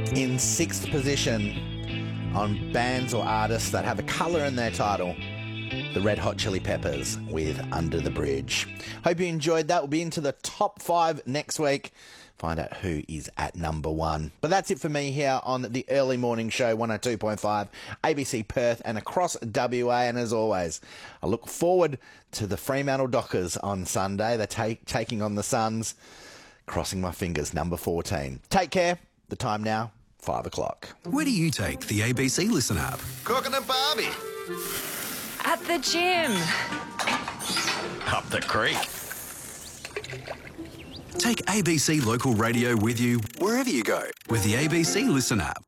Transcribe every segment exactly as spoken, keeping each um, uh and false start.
In sixth position on bands or artists that have a colour in their title, the Red Hot Chili Peppers with Under the Bridge. Hope you enjoyed that. We'll be into the top five next week. Find out who is at number one. But that's it for me here on the Early Morning Show, one oh two point five, A B C Perth and across W A. And as always, I look forward to the Fremantle Dockers on Sunday. They're take, taking on the Suns. Crossing my fingers, number fourteen. Take care. The time now, five o'clock. Where do you take the A B C Listen app? Cooking a barbie. At the gym. Up the creek. Take A B C Local Radio with you wherever you go with the A B C Listen app.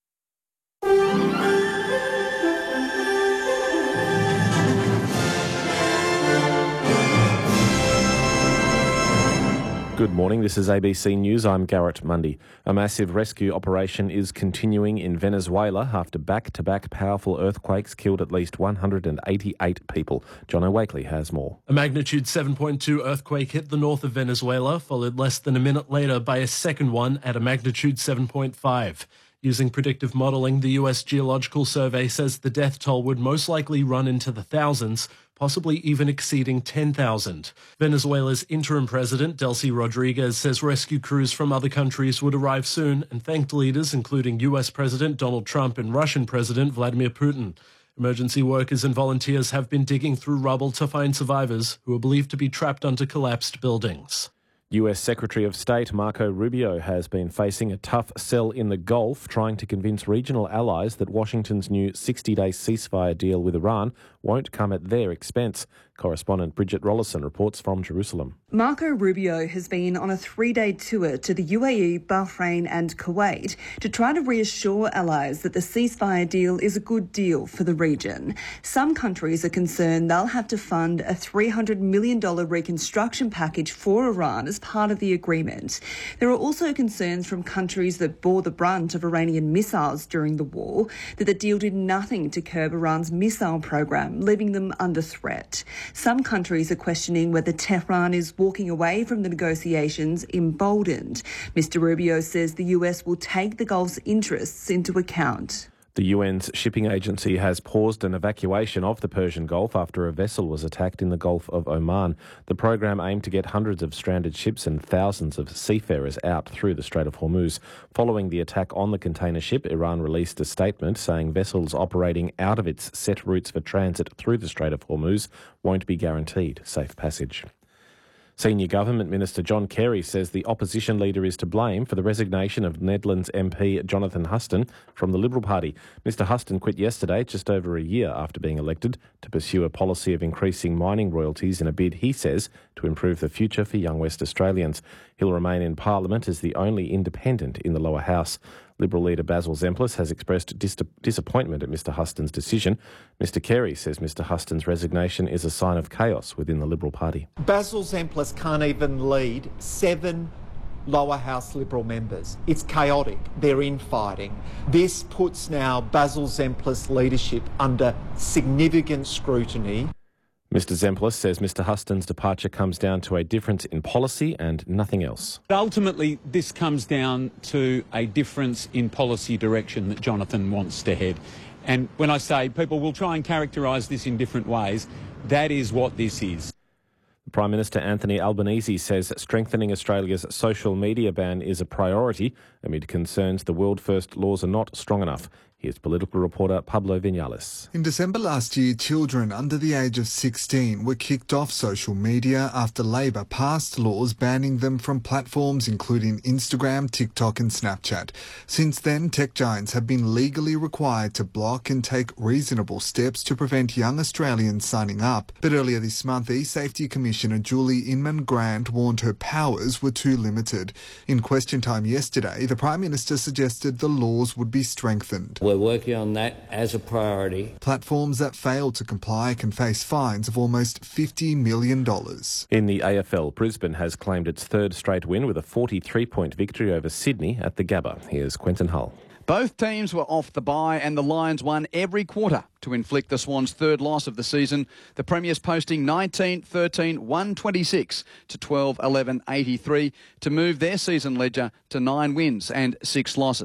Good morning, this is A B C News. I'm Garrett Mundy. A massive rescue operation is continuing in Venezuela after back-to-back powerful earthquakes killed at least one hundred eighty-eight people. John O'Wakely has more. A magnitude seven point two earthquake hit the north of Venezuela, followed less than a minute later by a second one at a magnitude seven point five. Using predictive modelling, the U S Geological Survey says the death toll would most likely run into the thousands, possibly even exceeding ten thousand. Venezuela's interim president, Delcy Rodriguez, says rescue crews from other countries would arrive soon and thanked leaders including U S President Donald Trump and Russian President Vladimir Putin. Emergency workers and volunteers have been digging through rubble to find survivors who are believed to be trapped under collapsed buildings. U S Secretary of State Marco Rubio has been facing a tough sell in the Gulf, trying to convince regional allies that Washington's new sixty-day ceasefire deal with Iran won't come at their expense. Correspondent Bridget Rollison reports from Jerusalem. Marco Rubio has been on a three-day tour to the U A E, Bahrain and Kuwait to try to reassure allies that the ceasefire deal is a good deal for the region. Some countries are concerned they'll have to fund a three hundred million dollars reconstruction package for Iran as part of the agreement. There are also concerns from countries that bore the brunt of Iranian missiles during the war that the deal did nothing to curb Iran's missile program, leaving them under threat. Some countries are questioning whether Tehran is walking away from the negotiations emboldened. Mister Rubio says the U S will take the Gulf's interests into account. The U N's shipping agency has paused an evacuation of the Persian Gulf after a vessel was attacked in the Gulf of Oman. The program aimed to get hundreds of stranded ships and thousands of seafarers out through the Strait of Hormuz. Following the attack on the container ship, Iran released a statement saying vessels operating out of its set routes for transit through the Strait of Hormuz won't be guaranteed safe passage. Senior Government Minister John Kerry says the opposition leader is to blame for the resignation of Nedlands M P Jonathan Huston from the Liberal Party. Mister Huston quit yesterday, just over a year after being elected, to pursue a policy of increasing mining royalties in a bid, he says, to improve the future for young West Australians. He'll remain in Parliament as the only independent in the lower house. Liberal leader Basil Zemplis has expressed dis- disappointment at Mister Huston's decision. Mister Kerry says Mister Huston's resignation is a sign of chaos within the Liberal Party. Basil Zemplis can't even lead seven lower house Liberal members. It's chaotic. They're infighting. This puts now Basil Zemplis' leadership under significant scrutiny. Mister Zemplis says Mister Huston's departure comes down to a difference in policy and nothing else. Ultimately, this comes down to a difference in policy direction that Jonathan wants to head. And when I say people will try and characterise this in different ways, that is what this is. Prime Minister Anthony Albanese says strengthening Australia's social media ban is a priority amid concerns the world first laws are not strong enough. Here's political reporter Pablo Vinales. In December last year, children under the age of sixteen were kicked off social media after Labor passed laws banning them from platforms including Instagram, TikTok and Snapchat. Since then, tech giants have been legally required to block and take reasonable steps to prevent young Australians signing up. But earlier this month, eSafety Commissioner Julie Inman-Grant warned her powers were too limited. In question time yesterday, the Prime Minister suggested the laws would be strengthened. We're working on that as a priority. Platforms that fail to comply can face fines of almost fifty million dollars. In the A F L, Brisbane has claimed its third straight win with a forty-three point victory over Sydney at the Gabba. Here's Quentin Hull. Both teams were off the bye and the Lions won every quarter to inflict the Swans' third loss of the season. The Premiers posting nineteen thirteen one twenty-six to twelve eleven eighty-three to move their season ledger to nine wins and six losses.